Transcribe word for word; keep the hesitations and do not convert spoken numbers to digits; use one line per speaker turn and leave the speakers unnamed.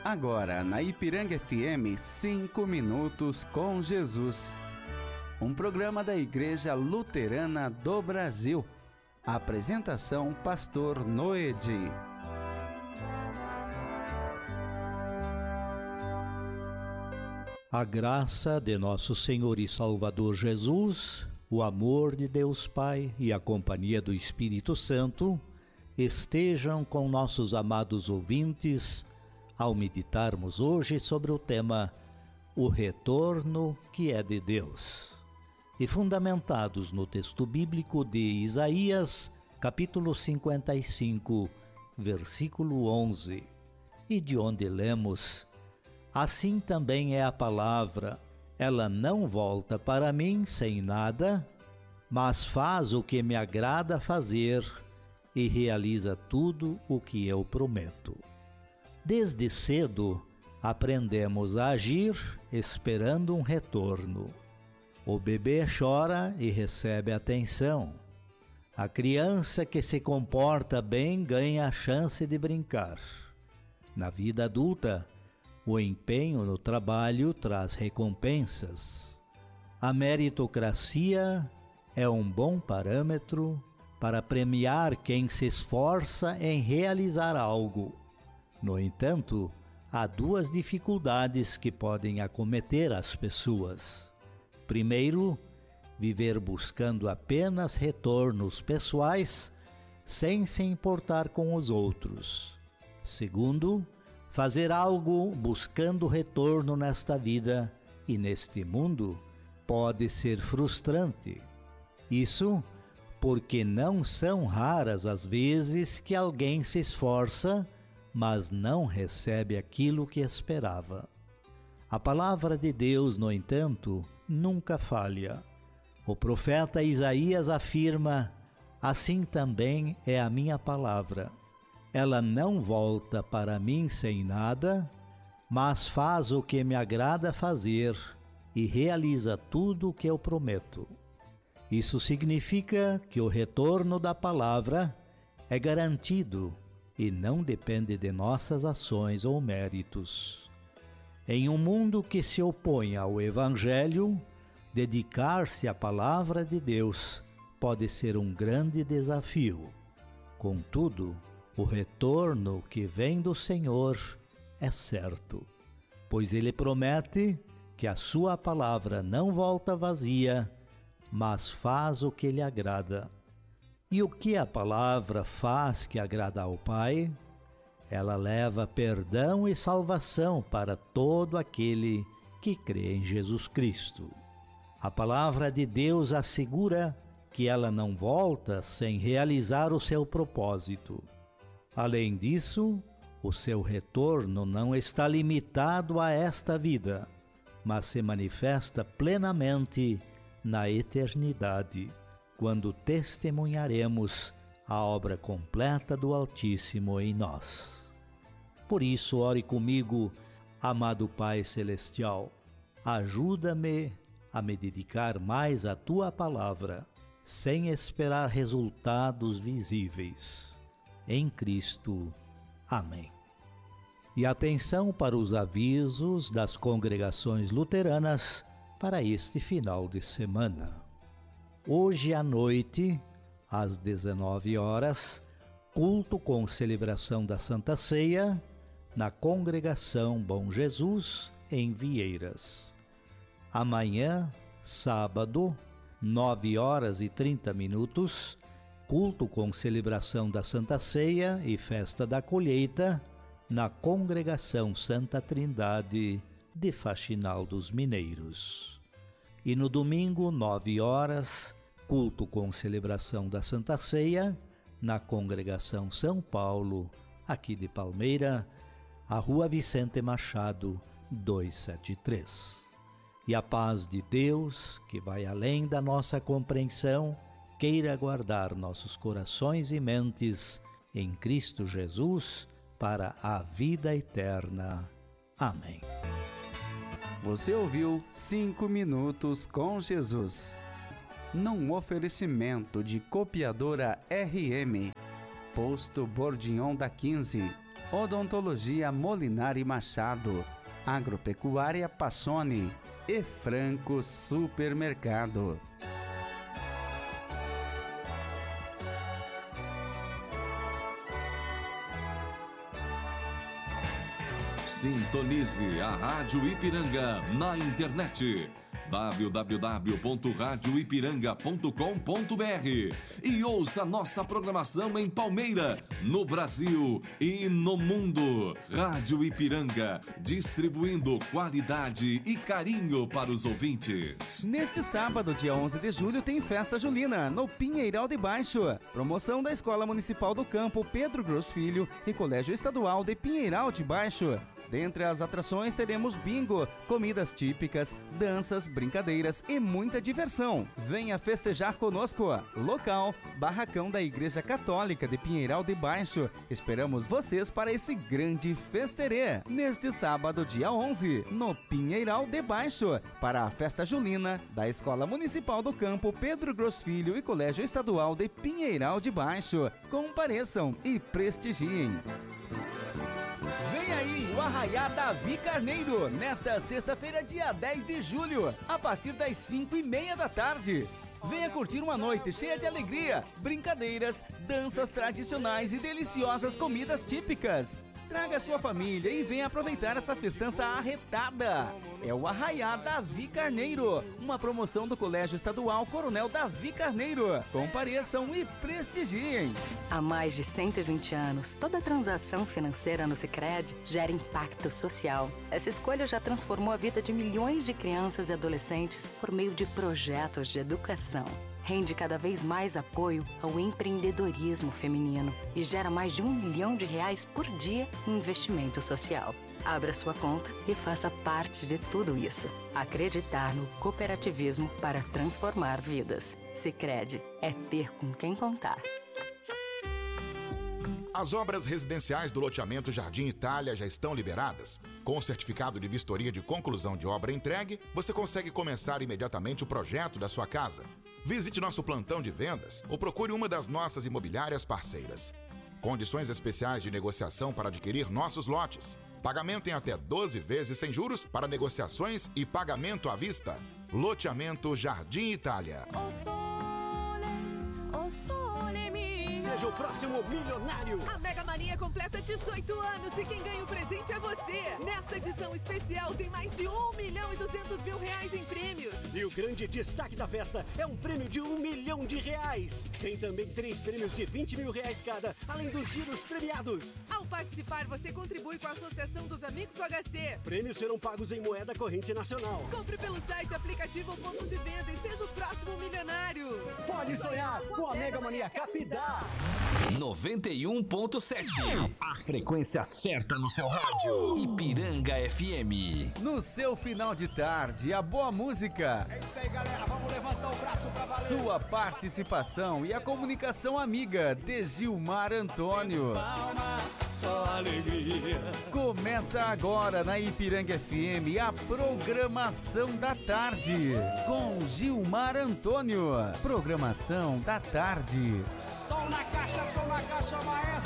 Agora, na Ipiranga F M, cinco minutos com Jesus. Um programa da Igreja Luterana do Brasil. Apresentação, Pastor Noedi.
A graça de nosso Senhor e Salvador Jesus, o amor de Deus Pai e a companhia do Espírito Santo estejam com nossos amados ouvintes ao meditarmos hoje sobre o tema O Retorno que é de Deus. E fundamentados no texto bíblico de Isaías, capítulo cinquenta e cinco, versículo onze, e de onde lemos: Assim também é a palavra, ela não volta para mim sem nada, mas faz o que me agrada fazer e realiza tudo o que eu prometo. Desde cedo, aprendemos a agir esperando um retorno. O bebê chora e recebe atenção. A criança que se comporta bem ganha a chance de brincar. Na vida adulta, o empenho no trabalho traz recompensas. A meritocracia é um bom parâmetro para premiar quem se esforça em realizar algo. No entanto, há duas dificuldades que podem acometer as pessoas. Primeiro, viver buscando apenas retornos pessoais sem se importar com os outros. Segundo, fazer algo buscando retorno nesta vida e neste mundo pode ser frustrante. Isso porque não são raras as vezes que alguém se esforça, mas não recebe aquilo que esperava. A palavra de Deus, no entanto, nunca falha. O profeta Isaías afirma: assim também é a minha palavra. Ela não volta para mim sem nada, mas faz o que me agrada fazer e realiza tudo o que eu prometo. Isso significa que o retorno da palavra é garantido e não depende de nossas ações ou méritos. Em um mundo que se opõe ao Evangelho, dedicar-se à palavra de Deus pode ser um grande desafio. Contudo, o retorno que vem do Senhor é certo, pois Ele promete que a sua palavra não volta vazia, mas faz o que lhe agrada. E o que a palavra faz que agrada ao Pai? Ela leva perdão e salvação para todo aquele que crê em Jesus Cristo. A palavra de Deus assegura que ela não volta sem realizar o seu propósito. Além disso, o seu retorno não está limitado a esta vida, mas se manifesta plenamente na eternidade, quando testemunharemos a obra completa do Altíssimo em nós. Por isso, ore comigo, amado Pai Celestial, ajuda-me a me dedicar mais à Tua Palavra, sem esperar resultados visíveis. Em Cristo. Amém. E atenção para os avisos das congregações luteranas para este final de semana. Hoje à noite, às dezenove horas, culto com celebração da Santa Ceia na Congregação Bom Jesus, em Vieiras. Amanhã, sábado, nove horas e trinta minutos, culto com celebração da Santa Ceia e Festa da Colheita na Congregação Santa Trindade de Faxinal dos Mineiros. E no domingo, nove horas, culto com celebração da Santa Ceia na Congregação São Paulo, aqui de Palmeira, a Rua Vicente Machado, duzentos e setenta e três. E a paz de Deus, que vai além da nossa compreensão, queira guardar nossos corações e mentes em Cristo Jesus para a vida eterna. Amém.
Você ouviu Cinco Minutos com Jesus, num oferecimento de Copiadora R M, Posto Bordignon da quinze, Odontologia Molinari Machado, Agropecuária Passoni e Franco Supermercado.
Sintonize a Rádio Ipiranga na internet w w w ponto rádio ipiranga ponto com ponto b r e ouça nossa programação em Palmeira, no Brasil e no mundo. Rádio Ipiranga, distribuindo qualidade e carinho para os ouvintes.
Neste sábado, dia onze de julho, tem Festa Julina, no Pinheiral de Baixo. Promoção da Escola Municipal do Campo Pedro Gross Filho e Colégio Estadual de Pinheiral de Baixo. Dentre as atrações teremos bingo, comidas típicas, danças, brincadeiras e muita diversão. Venha festejar conosco. Local, Barracão da Igreja Católica de Pinheiral de Baixo. Esperamos vocês para esse grande festerê. Neste sábado, dia onze, no Pinheiral de Baixo, para a Festa Julina da Escola Municipal do Campo Pedro Gross Filho e Colégio Estadual de Pinheiral de Baixo. Compareçam e prestigiem. Vem aí o Arraiá Davi Carneiro, nesta sexta-feira, dia dez de julho, a partir das cinco e meia da tarde. Venha curtir uma noite cheia de alegria, brincadeiras, danças tradicionais e deliciosas comidas típicas. Traga sua família e venha aproveitar essa festança arretada. É o Arraiá Davi Carneiro, uma promoção do Colégio Estadual Coronel Davi Carneiro. Compareçam e prestigiem.
Há mais de cento e vinte anos, toda transação financeira no Sicredi gera impacto social. Essa escolha já transformou a vida de milhões de crianças e adolescentes por meio de projetos de educação. Rende cada vez mais apoio ao empreendedorismo feminino e gera mais de um milhão de reais por dia em investimento social. Abra sua conta e faça parte de tudo isso. Acreditar no cooperativismo para transformar vidas. Sicredi é ter com quem contar.
As obras residenciais do loteamento Jardim Itália já estão liberadas. Com o certificado de vistoria de conclusão de obra entregue, você consegue começar imediatamente o projeto da sua casa. Visite nosso plantão de vendas ou procure uma das nossas imobiliárias parceiras. Condições especiais de negociação para adquirir nossos lotes. Pagamento em até doze vezes sem juros para negociações e pagamento à vista. Loteamento Jardim Itália.
O sole, o sole mio.
Seja o próximo milionário.
A Mega Mania completa dezoito anos e quem ganha o presente é você. Nesta edição especial tem mais de um milhão e duzentos mil reais em prêmios.
E o grande destaque da festa é um prêmio de um milhão de reais. Tem também três prêmios de vinte mil reais cada, além dos giros premiados.
Ao participar, você contribui com a Associação dos Amigos do H C.
Prêmios serão pagos em moeda corrente nacional.
Compre pelo site, aplicativo ou pontos de venda e seja o próximo milionário.
Pode sonhar com a Mega Mania Capidá.
noventa e um ponto sete. A frequência certa no seu rádio. Ipiranga F M.
No seu final de tarde, a boa música.
É isso aí, galera. Vamos levantar o braço pra valer.
Sua participação e a comunicação amiga de Gilmar Antônio.
Palma, só alegria.
Começa agora na Ipiranga F M a programação da tarde com Gilmar Antônio. Programação da tarde.
Som na caixa, som na caixa, maestro.